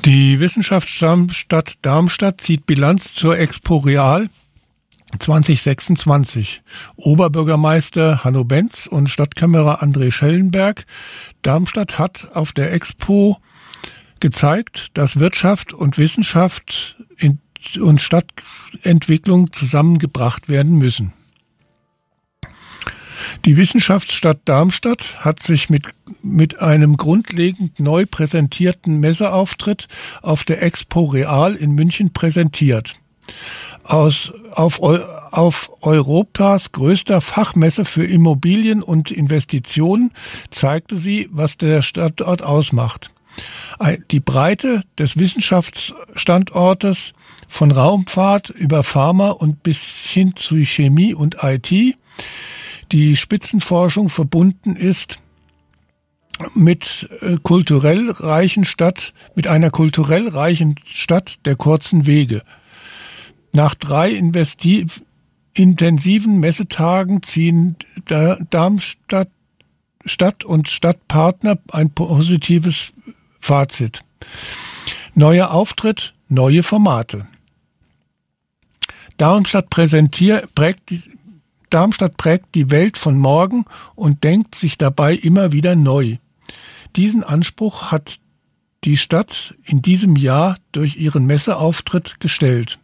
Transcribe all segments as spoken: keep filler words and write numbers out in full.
Die Wissenschaftsstadt Darmstadt zieht Bilanz zur Expo Real zwanzig sechsundzwanzig. Oberbürgermeister Hanno Benz und Stadtkämmerer André Schellenberg. Darmstadt hat auf der Expo gezeigt, dass Wirtschaft und Wissenschaft in, und Stadtentwicklung zusammengebracht werden müssen. Die Wissenschaftsstadt Darmstadt hat sich mit, mit einem grundlegend neu präsentierten Messeauftritt auf der Expo Real in München präsentiert. Aus, auf, auf Europas größter Fachmesse für Immobilien und Investitionen zeigte sie, was der Standort ausmacht. Die Breite des Wissenschaftsstandortes von Raumfahrt über Pharma und bis hin zu Chemie und I T, die Spitzenforschung verbunden ist mit kulturell reichen Stadt, mit einer kulturell reichen Stadt der kurzen Wege. Nach drei investi- intensiven Messetagen ziehen Darmstadt Stadt und Stadtpartner ein positives Fazit. Neuer Auftritt, neue Formate. Darmstadt präsentiert, prägt, Darmstadt prägt die Welt von morgen und denkt sich dabei immer wieder neu. Diesen Anspruch hat die Stadt in diesem Jahr durch ihren Messeauftritt gestellt.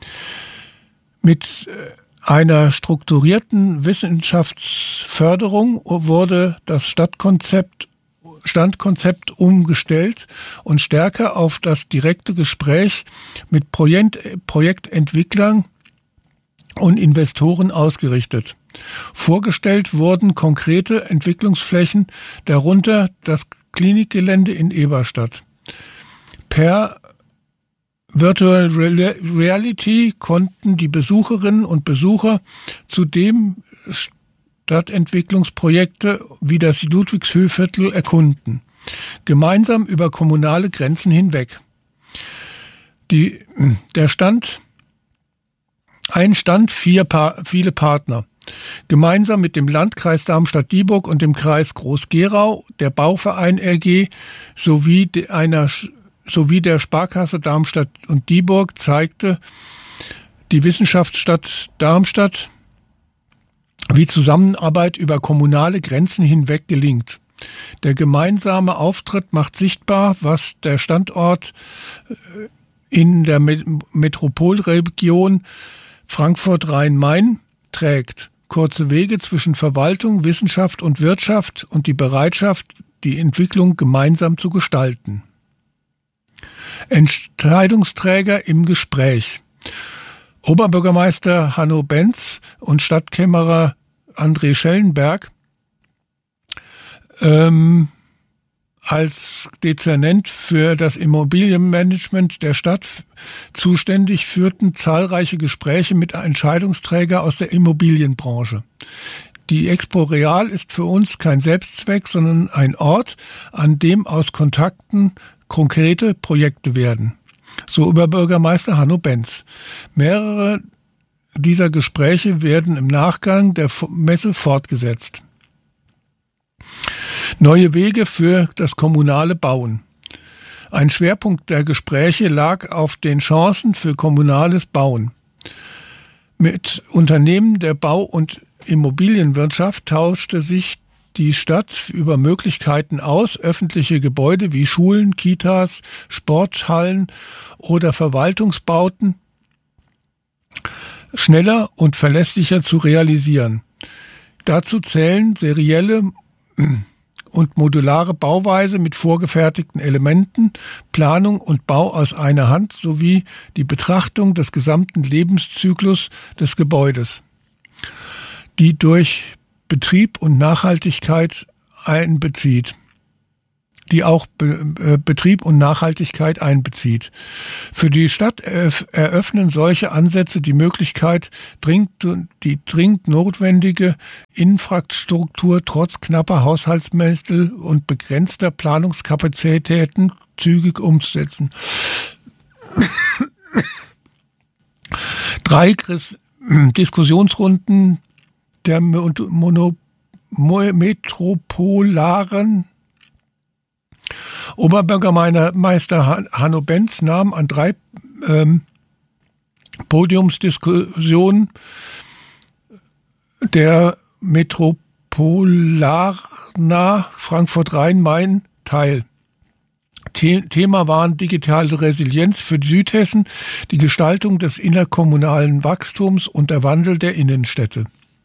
Mit einer strukturierten Wissenschaftsförderung wurde das Stadtkonzept, Standkonzept umgestellt und stärker auf das direkte Gespräch mit Projekt, Projektentwicklern und Investoren ausgerichtet. Vorgestellt wurden konkrete Entwicklungsflächen, darunter das Klinikgelände in Eberstadt. Per Virtual Reality konnten die Besucherinnen und Besucher zudem Stadtentwicklungsprojekte wie das Ludwigshöhviertel erkunden, gemeinsam über kommunale Grenzen hinweg. Die, der Stand, ein Stand, vier pa- viele Partner. Gemeinsam mit dem Landkreis Darmstadt-Dieburg und dem Kreis Groß-Gerau, der Bauverein R G sowie einer sowie der Sparkasse Darmstadt und Dieburg zeigte die Wissenschaftsstadt Darmstadt, wie Zusammenarbeit über kommunale Grenzen hinweg gelingt. Der gemeinsame Auftritt macht sichtbar, was der Standort in der Metropolregion Frankfurt-Rhein-Main trägt. Kurze Wege zwischen Verwaltung, Wissenschaft und Wirtschaft und die Bereitschaft, die Entwicklung gemeinsam zu gestalten. Entscheidungsträger im Gespräch. Oberbürgermeister Hanno Benz und Stadtkämmerer André Schellenberg ähm, als Dezernent für das Immobilienmanagement der Stadt zuständig, führten zahlreiche Gespräche mit Entscheidungsträgern aus der Immobilienbranche. Die Expo Real ist für uns kein Selbstzweck, sondern ein Ort, an dem aus Kontakten konkrete Projekte werden. So Oberbürgermeister Hanno Benz. Mehrere dieser Gespräche werden im Nachgang der Messe fortgesetzt. Neue Wege für das kommunale Bauen. Ein Schwerpunkt der Gespräche lag auf den Chancen für kommunales Bauen. Mit Unternehmen der Bau- und Immobilienwirtschaft tauschte sich die Stadt über Möglichkeiten aus, öffentliche Gebäude wie Schulen, Kitas, Sporthallen oder Verwaltungsbauten schneller und verlässlicher zu realisieren. Dazu zählen serielle und modulare Bauweise mit vorgefertigten Elementen, Planung und Bau aus einer Hand sowie die Betrachtung des gesamten Lebenszyklus des Gebäudes, die durch Betrieb und Nachhaltigkeit einbezieht, die auch Be- Betrieb und Nachhaltigkeit einbezieht. Für die Stadt eröffnen solche Ansätze die Möglichkeit, dringend, die dringend notwendige Infrastruktur trotz knapper Haushaltsmittel und begrenzter Planungskapazitäten zügig umzusetzen. Drei Chris- Diskussionsrunden der Mono- Metropolaren Oberbürgermeister Hanno Benz nahm an drei ähm, Podiumsdiskussionen der Metropolarna Frankfurt-Rhein-Main teil. Thema waren digitale Resilienz für Südhessen, die Gestaltung des innerkommunalen Wachstums und der Wandel der Innenstädte.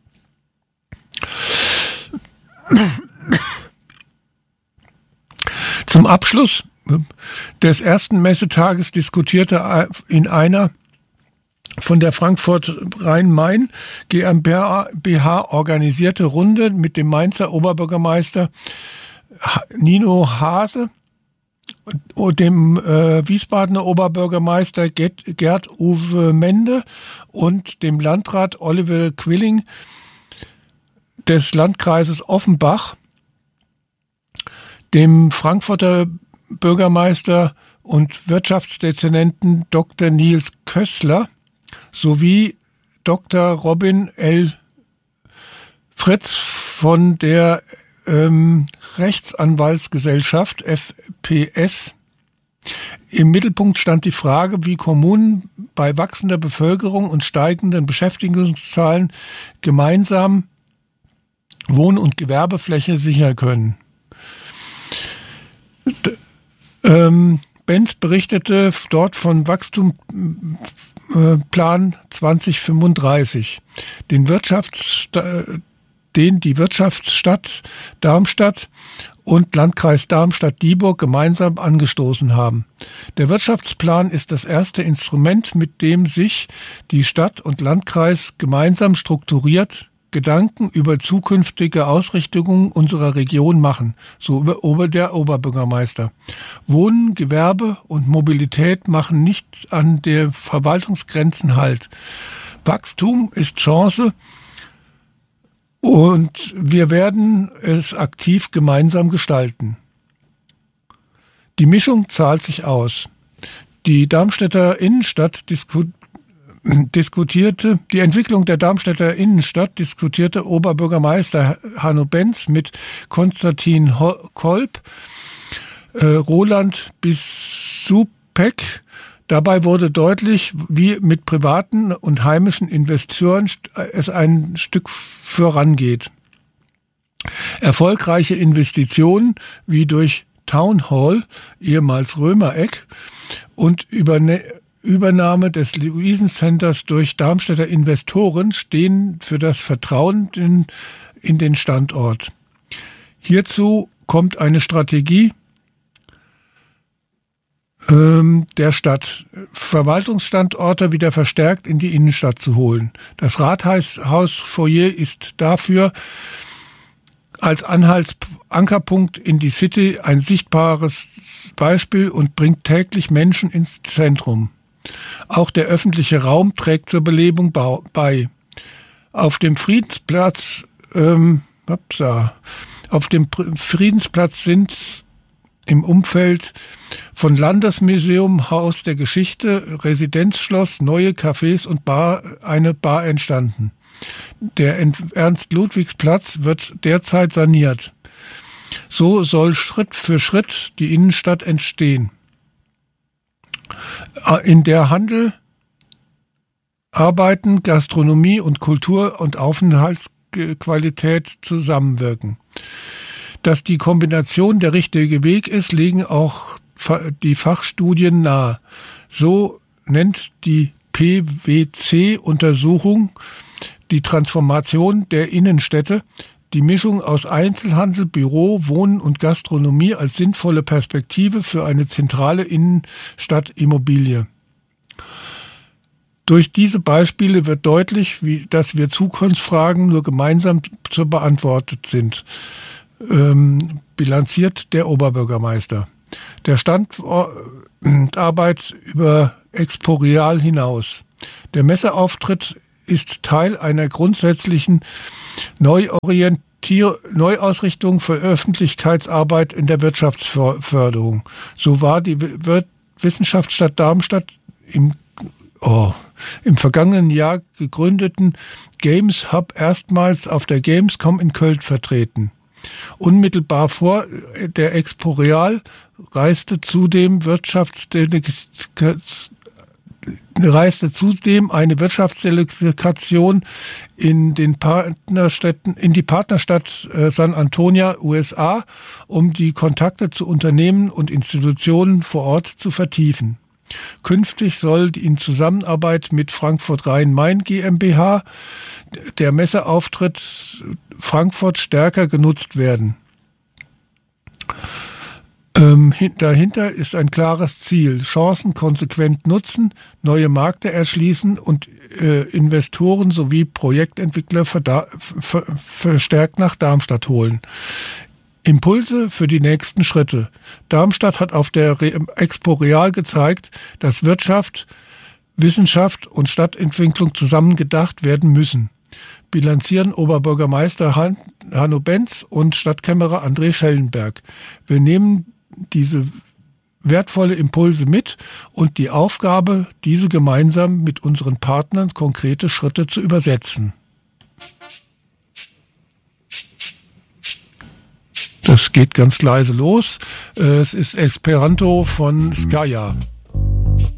Zum Abschluss des ersten Messetages diskutierte in einer von der Frankfurt Rhein-Main GmbH organisierte Runde mit dem Mainzer Oberbürgermeister Nino Hase und dem äh, Wiesbadener Oberbürgermeister Gerd-Uwe Mende und dem Landrat Oliver Quilling des Landkreises Offenbach, dem Frankfurter Bürgermeister und Wirtschaftsdezernenten Doktor Nils Kössler sowie Doktor Robin L. Fritz von der ähm, Rechtsanwaltsgesellschaft F P S. Im Mittelpunkt stand die Frage, wie Kommunen bei wachsender Bevölkerung und steigenden Beschäftigungszahlen gemeinsam Wohn- und Gewerbefläche sichern können. D- ähm, Benz berichtete dort von Wachstumsplan zwanzig fünfunddreißig, den, Wirtschaftssta- den die Wirtschaftsstadt Darmstadt und Landkreis Darmstadt-Dieburg gemeinsam angestoßen haben. Der Wirtschaftsplan ist das erste Instrument, mit dem sich die Stadt und Landkreis gemeinsam strukturiert Gedanken über zukünftige Ausrichtungen unserer Region machen, so über der Oberbürgermeister. Wohnen, Gewerbe und Mobilität machen nicht an der Verwaltungsgrenzen Halt. Wachstum ist Chance und wir werden es aktiv gemeinsam gestalten. Die Mischung zahlt sich aus. Die Darmstädter Innenstadt diskutiert diskutierte, die Entwicklung der Darmstädter Innenstadt diskutierte Oberbürgermeister Hanno Benz mit Konstantin Kolb, äh, Roland Bissupek. Dabei wurde deutlich, wie mit privaten und heimischen Investoren es ein Stück vorangeht. Erfolgreiche Investitionen wie durch Town Hall, ehemals Römereck, und Überne- Übernahme des Luisen-Centers durch Darmstädter Investoren stehen für das Vertrauen in, in den Standort. Hierzu kommt eine Strategie ähm, der Stadt, Verwaltungsstandorte wieder verstärkt in die Innenstadt zu holen. Das Rathausfoyer ist dafür als Anhaltsankerpunkt in die City ein sichtbares Beispiel und bringt täglich Menschen ins Zentrum. Auch der öffentliche Raum trägt zur Belebung bei. Auf dem Friedensplatz, ähm, upsa, auf dem Friedensplatz sind im Umfeld von Landesmuseum, Haus der Geschichte, Residenzschloss, neue Cafés und Bar, eine Bar entstanden. Der Ernst-Ludwigs-Platz wird derzeit saniert. So soll Schritt für Schritt die Innenstadt entstehen, in der Handel, Arbeiten, Gastronomie und Kultur und Aufenthaltsqualität zusammenwirken. Dass die Kombination der richtige Weg ist, legen auch die Fachstudien nahe. So nennt die P W C-Untersuchung die Transformation der Innenstädte, die Mischung aus Einzelhandel, Büro, Wohnen und Gastronomie als sinnvolle Perspektive für eine zentrale Innenstadtimmobilie. Durch diese Beispiele wird deutlich, wie, dass wir Zukunftsfragen nur gemeinsam zu beantwortet sind, ähm, bilanziert der Oberbürgermeister. Der Standarbeit über Exporeal hinaus. Der Messeauftritt ist Teil einer grundsätzlichen Neuorientier- Neuausrichtung für Öffentlichkeitsarbeit in der Wirtschaftsförderung. So war die w- Wissenschaftsstadt Darmstadt im, oh, im vergangenen Jahr gegründeten Games Hub erstmals auf der Gamescom in Köln vertreten. Unmittelbar vor der Expo Real reiste zudem Wirtschaftsdelegation reiste zudem eine Wirtschaftsdelegation in den Partnerstädten, in die Partnerstadt äh, San Antonio, U S A, um die Kontakte zu Unternehmen und Institutionen vor Ort zu vertiefen. Künftig soll in Zusammenarbeit mit Frankfurt Rhein-Main GmbH der Messeauftritt Frankfurt stärker genutzt werden. Ähm, dahinter ist ein klares Ziel: Chancen konsequent nutzen, neue Märkte erschließen und äh, Investoren sowie Projektentwickler verda- ver- verstärkt nach Darmstadt holen. Impulse für die nächsten Schritte. Darmstadt hat auf der Re- Expo Real gezeigt, dass Wirtschaft, Wissenschaft und Stadtentwicklung zusammen gedacht werden müssen, bilanzieren Oberbürgermeister Han- Hanno Benz und Stadtkämmerer André Schellenberg. Wir nehmen diese wertvolle Impulse mit und die Aufgabe, diese gemeinsam mit unseren Partnern konkrete Schritte zu übersetzen. Das geht ganz leise los. Es ist Esperanto von Skaya.